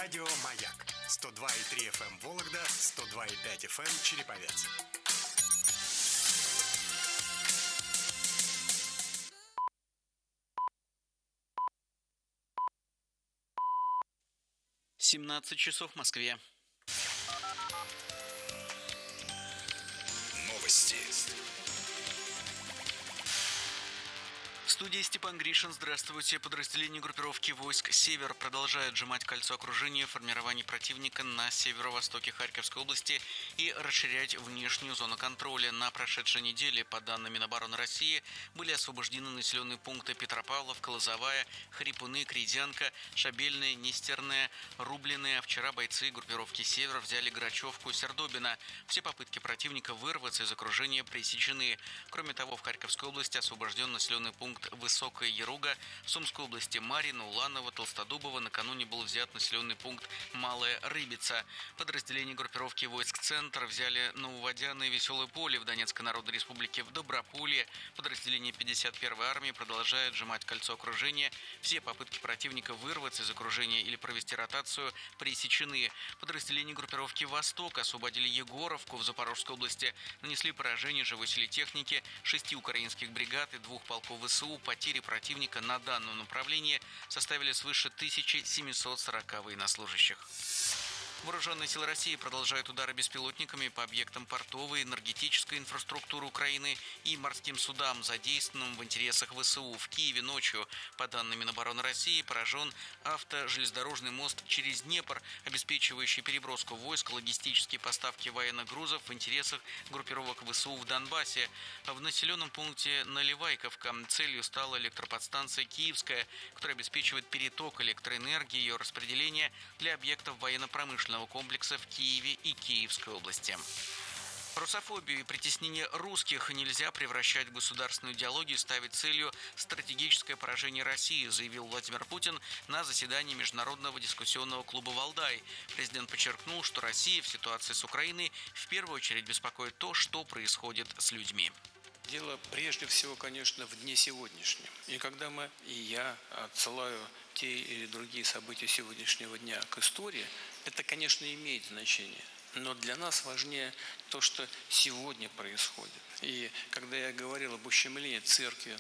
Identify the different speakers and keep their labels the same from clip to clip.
Speaker 1: Радио «Маяк». 102,3 FM Вологда, 102,5 FM Череповец.
Speaker 2: часов в Москве.
Speaker 1: Новости.
Speaker 2: В студии Степан Гришин. Здравствуйте. Подразделение группировки войск «Север» продолжает сжимать кольцо окружения формирования противника на северо-востоке Харьковской области и расширять внешнюю зону контроля. На прошедшей неделе, по данным Минобороны России, были освобождены населенные пункты Петропавловка, Лозовая, Хрипуны, Кридянка, Шабельная, Нестерная, Рубленная. А вчера бойцы группировки «Север» взяли Грачевку, Сердобино. Все попытки противника вырваться из окружения пресечены. Кроме того, в Харьковской области освобожден населенный пункт Высокая Яруга. В Сумской области Марьино, Уланово, Толстодубово. Накануне был взят населенный пункт Малая Рыбица. Подразделения группировки войск «Центр» взяли Нововодяное и Веселое Поле в Донецкой Народной Республике, в Доброполье. Подразделение 51-й армии продолжает сжимать кольцо окружения. Все попытки противника вырваться из окружения или провести ротацию пресечены. Подразделения группировки «Восток» освободили Егоровку в Запорожской области. Нанесли поражение живой силе техники 6 украинских бригад и 2 полков ВСУ. Потери противника на данном направлении составили свыше 1740 военнослужащих. Вооруженные силы России продолжают удары беспилотниками по объектам портовой, энергетической инфраструктуры Украины и морским судам, задействованным в интересах ВСУ. В Киеве ночью, по данным Минобороны России, поражен автожелезнодорожный мост через Днепр, обеспечивающий переброску войск, логистические поставки военных грузов в интересах группировок ВСУ в Донбассе. В населенном пункте Наливайковка целью стала электроподстанция «Киевская», которая обеспечивает переток электроэнергии и ее распределение для объектов военно-промышленного комплекса в Киеве и Киевской области. Русофобию и притеснение русских нельзя превращать в государственную идеологию и ставить целью стратегическое поражение России, заявил Владимир Путин на заседании Международного дискуссионного клуба «Валдай». Президент подчеркнул, что Россия в ситуации с Украиной в первую очередь беспокоит то, что происходит с людьми.
Speaker 3: Дело прежде всего, конечно, в дне сегодняшнем. И когда я отсылаю те или другие события сегодняшнего дня к истории, это, конечно, имеет значение. Но для нас важнее то, что сегодня происходит. И когда я говорил об ущемлении церкви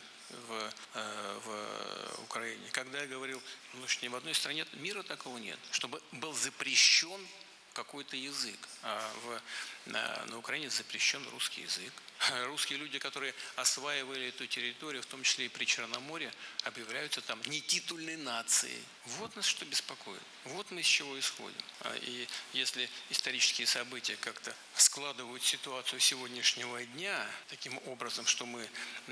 Speaker 3: в Украине, когда я говорил, что ни в одной стране мира такого нет, чтобы был запрещен какой-то язык, а на Украине запрещен русский язык. Русские люди, которые осваивали эту территорию, в том числе и при Черноморье, объявляются там нетитульной нацией. Вот нас что беспокоит. Вот мы с чего исходим. И если исторические события как-то складывают ситуацию сегодняшнего дня таким образом, что мы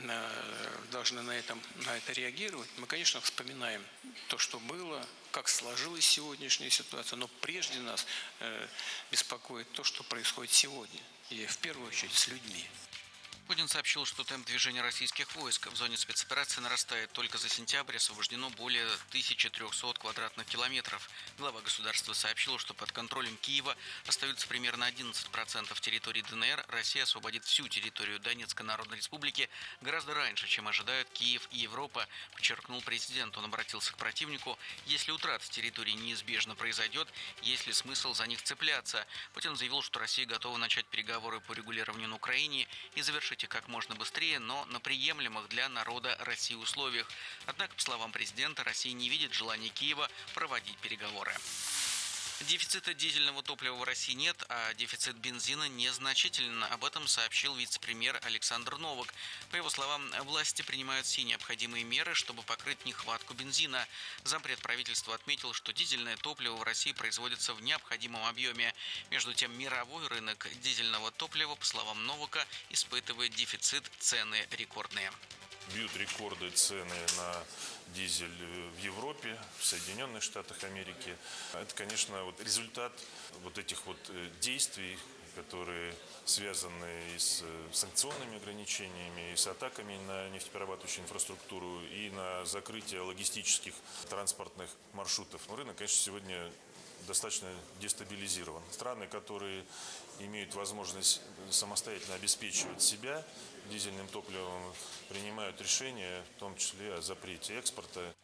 Speaker 3: должны на это реагировать, мы, конечно, вспоминаем то, что было, как сложилась сегодняшняя ситуация, но прежде нас беспокоит то, что происходит сегодня, и в первую очередь с людьми.
Speaker 2: Путин сообщил, что темп движения российских войск в зоне спецоперации нарастает. Только за сентябрь освобождено более 1300 квадратных километров. Глава государства сообщил, что под контролем Киева остаются примерно 11% территории ДНР. Россия освободит всю территорию Донецкой Народной Республики гораздо раньше, чем ожидают Киев и Европа, подчеркнул президент. Он обратился к противнику. Если утрата территории неизбежно произойдет, есть ли смысл за них цепляться? Путин заявил, что Россия готова начать переговоры по регулированию на Украине и завершить их как можно быстрее, но на приемлемых для народа России условиях. Однако, по словам президента, Россия не видит желания Киева проводить переговоры. Дефицита дизельного топлива в России нет, а дефицит бензина незначителен. Об этом сообщил вице-премьер Александр Новак. По его словам, власти принимают все необходимые меры, чтобы покрыть нехватку бензина. Зампред правительства отметил, что дизельное топливо в России производится в необходимом объеме. Между тем, мировой рынок дизельного топлива, по словам Новака, испытывает дефицит, цены рекордные.
Speaker 4: Бьют рекорды цены на дизель в Европе, в Соединенных Штатах Америки. Это, конечно, результат этих действий, которые связаны и с санкционными ограничениями, и с атаками на нефтеперерабатывающую инфраструктуру, и на закрытие логистических транспортных маршрутов. Но рынок, конечно, сегодня достаточно дестабилизирован. Страны, которые имеют возможность самостоятельно обеспечивать себя дизельным топливом, принимают решения, в том числе о запрете экспорта.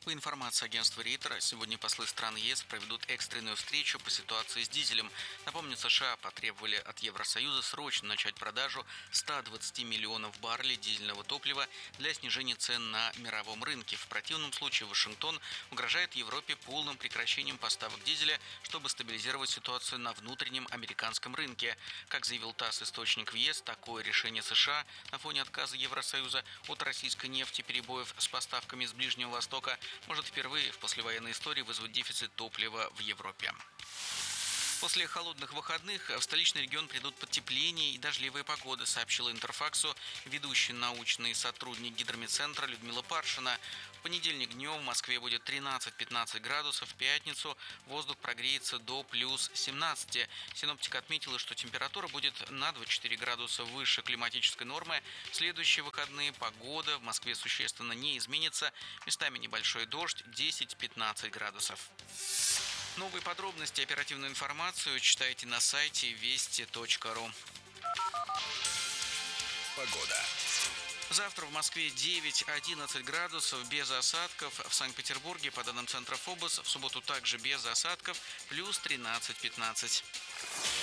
Speaker 2: По информации агентства Рейтера, сегодня послы стран ЕС проведут экстренную встречу по ситуации с дизелем. Напомню, США потребовали от Евросоюза срочно начать продажу 120 миллионов баррелей дизельного топлива для снижения цен на мировом рынке. В противном случае Вашингтон угрожает Европе полным прекращением поставок дизеля, чтобы стабилизировать ситуацию на внутреннем американском рынке. Как заявил ТАСС, источник в ЕС, такое решение США на фоне отказа Евросоюза от российской нефти, перебоев с поставками с Ближнего Востока может впервые в послевоенной истории вызвать дефицит топлива в Европе. После холодных выходных в столичный регион придут потепление и дождливая погода, сообщила Интерфаксу ведущий научный сотрудник Гидрометцентра Людмила Паршина. В понедельник днем в Москве будет 13-15 градусов, в пятницу воздух прогреется до плюс 17. Синоптик отметила, что температура будет на 24 градуса выше климатической нормы. В следующие выходные погода в Москве существенно не изменится. Местами небольшой дождь, 10-15 градусов. Новые подробности, оперативную информацию читайте на сайте вести.ру.
Speaker 1: Погода.
Speaker 2: Завтра в Москве 9-11 градусов, без осадков. В Санкт-Петербурге, по данным центра ФОБОС, в субботу также без осадков, плюс 13-15.